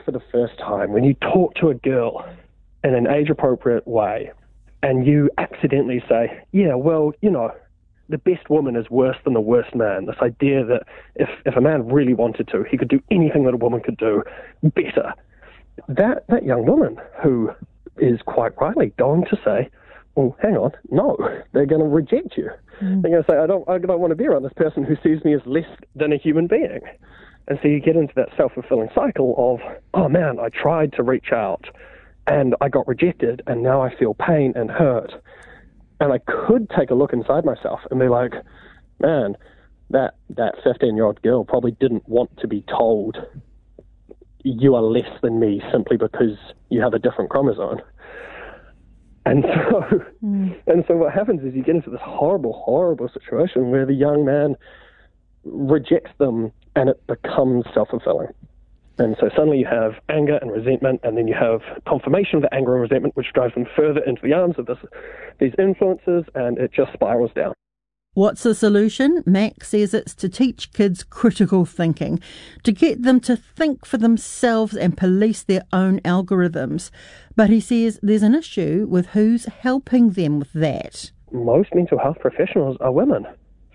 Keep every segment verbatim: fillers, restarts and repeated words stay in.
for the first time, when you talk to a girl in an age-appropriate way, and you accidentally say, yeah, well, you know, the best woman is worse than the worst man. This idea that if, if a man really wanted to, he could do anything that a woman could do better. That that young woman, who is quite rightly going to say, well, hang on, no, they're going to reject you. Mm. They're going to say, I don't, I don't want to be around this person who sees me as less than a human being. And so you get into that self-fulfilling cycle of, oh man, I tried to reach out and I got rejected, and now I feel pain and hurt. And I could take a look inside myself and be like, man, that that fifteen-year-old girl probably didn't want to be told you are less than me simply because you have a different chromosome. And so, mm. and so what happens is you get into this horrible, horrible situation where the young man rejects them and it becomes self-fulfilling. And so suddenly you have anger and resentment, and then you have confirmation of the anger and resentment, which drives them further into the arms of this, these influences, and it just spirals down. What's the solution? Max says it's to teach kids critical thinking, to get them to think for themselves and police their own algorithms. But he says there's an issue with who's helping them with that. Most mental health professionals are women.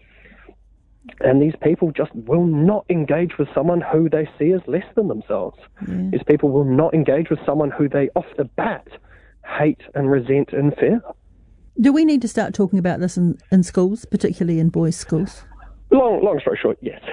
And these people just will not engage with someone who they see as less than themselves. Yeah. These people will not engage with someone who they off the bat hate and resent and fear. Do we need to start talking about this in, in schools, particularly in boys' schools? Long, long story short, yes.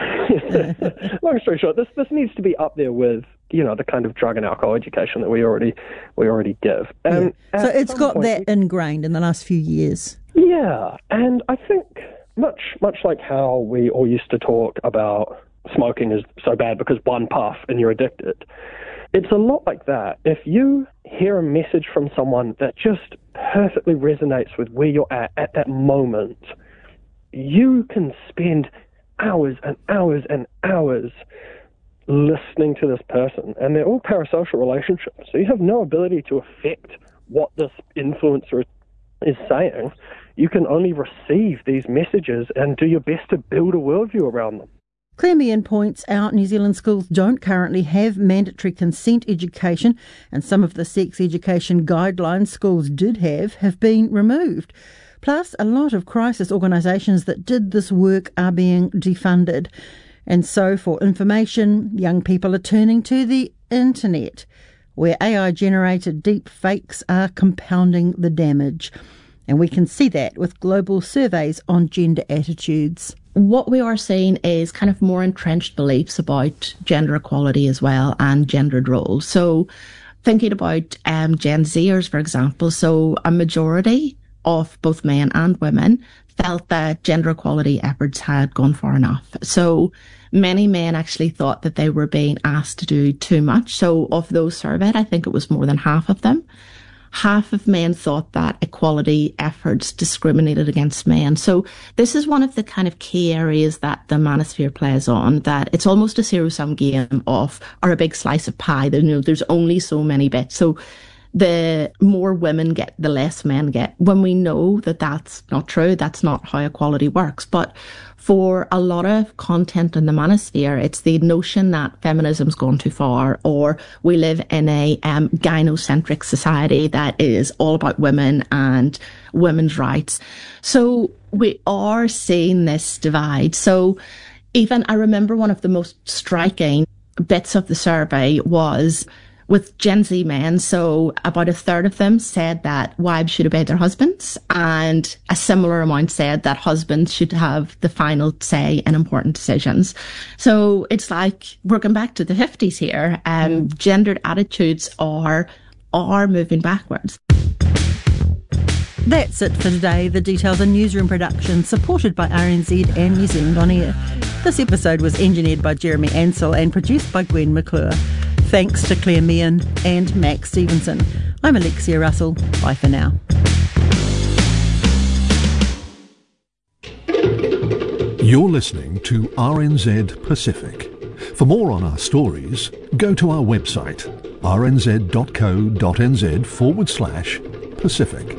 Long story short, this this needs to be up there with, you know, the kind of drug and alcohol education that we already we already give. Um, yeah. So it's got point, that ingrained in the last few years. Yeah, and I think much much like how we all used to talk about smoking is so bad because one puff and you're addicted. It's a lot like that. If you hear a message from someone that just perfectly resonates with where you're at at that moment, you can spend hours and hours and hours listening to this person. And they're all parasocial relationships. So you have no ability to affect what this influencer is saying. You can only receive these messages and do your best to build a worldview around them. Claire Meehan points out New Zealand schools don't currently have mandatory consent education, and some of the sex education guidelines schools did have have been removed. Plus, a lot of crisis organisations that did this work are being defunded. And so for information, young people are turning to the internet, where A I-generated deep fakes are compounding the damage. And we can see that with global surveys on gender attitudes. What we are seeing is kind of more entrenched beliefs about gender equality as well and gendered roles. So thinking about um, Gen Zers, for example, so a majority of both men and women felt that gender equality efforts had gone far enough. So many men actually thought that they were being asked to do too much. So of those surveyed, I think it was more than half of them. Half of men thought that equality efforts discriminated against men. So this is one of the kind of key areas that the manosphere plays on, that it's almost a zero-sum game of, or a big slice of pie. You know, there's only so many bits. So the more women get, the less men get. When we know that that's not true, that's not how equality works. But for a lot of content in the manosphere, it's the notion that feminism's gone too far, or we live in a um, gynocentric society that is all about women and women's rights. So we are seeing this divide. So even I remember one of the most striking bits of the survey was with Gen Z men. So about a third of them said that wives should obey their husbands, and a similar amount said that husbands should have the final say in important decisions. So it's like we're going back to the fifties here. Um, mm. Gendered attitudes are are moving backwards. That's it for today. The Details, a newsroom production supported by R N Z and New Zealand On Air. This episode was engineered by Jeremy Ansell and produced by Gwen McClure. Thanks to Claire Meehan and Max Stevenson. I'm Alexia Russell. Bye for now. You're listening to R N Z Pacific. For more on our stories, go to our website, rnz.co.nz forward slash Pacific.